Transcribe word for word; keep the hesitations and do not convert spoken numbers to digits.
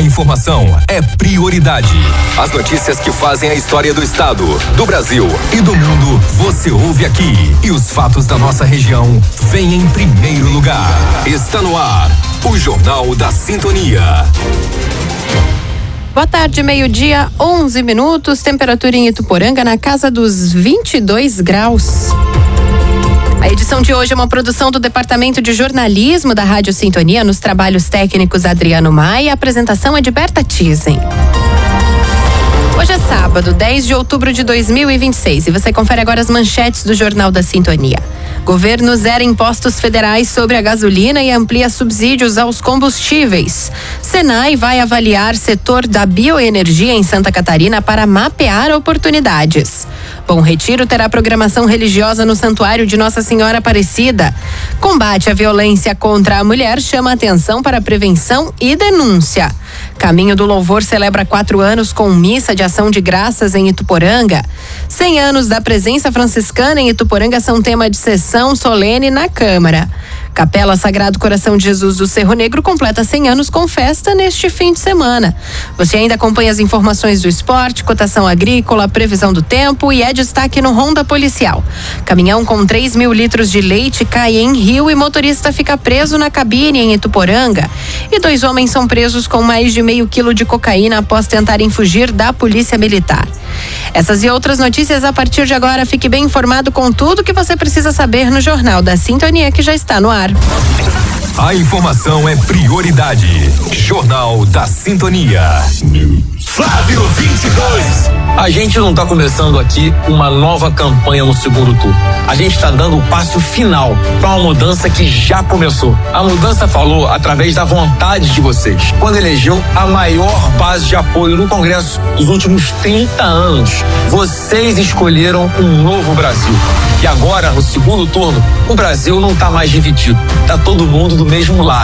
A informação é prioridade. As notícias que fazem a história do estado, do Brasil e do mundo, você ouve aqui. E os fatos da nossa região vêm em primeiro lugar. Está no ar, o Jornal da Sintonia. Boa tarde, meio-dia, onze minutos, temperatura em Ituporanga na casa dos vinte e dois graus. A edição de hoje é uma produção do Departamento de Jornalismo da Rádio Sintonia, nos trabalhos técnicos Adriano Maia, e a apresentação é de Berta Tizen. Hoje é sábado, dez de outubro de dois mil e vinte e seis, e você confere agora as manchetes do Jornal da Sintonia. Governo zera impostos federais sobre a gasolina e amplia subsídios aos combustíveis. Senai vai avaliar setor da bioenergia em Santa Catarina para mapear oportunidades. Bom Retiro terá programação religiosa no Santuário de Nossa Senhora Aparecida. Combate à violência contra a mulher chama atenção para prevenção e denúncia. Caminho do Louvor celebra quatro anos com missa de ação de graças em Ituporanga. Cem anos da presença franciscana em Ituporanga são tema de sessão solene na Câmara. Capela Sagrado Coração de Jesus do Cerro Negro completa cem anos com festa neste fim de semana. Você ainda acompanha as informações do esporte, cotação agrícola, previsão do tempo e é destaque no Ronda Policial. Caminhão com três mil litros de leite cai em rio e motorista fica preso na cabine em Ituporanga. E dois homens são presos com mais de meio quilo de cocaína após tentarem fugir da Polícia Militar. Essas e outras notícias a partir de agora. Fique bem informado com tudo que você precisa saber no Jornal da Sintonia, que já está no ar. A informação é prioridade. Jornal da Sintonia. Flávio vinte e dois. A gente não está começando aqui uma nova campanha no segundo turno. A gente está dando o passo final para uma mudança que já começou. A mudança falou através da vontade de vocês, quando elegeu a maior base de apoio no Congresso dos últimos trinta anos. Vocês escolheram um novo Brasil. E agora, no segundo turno, o Brasil não está mais dividido. Está todo mundo do mesmo lado.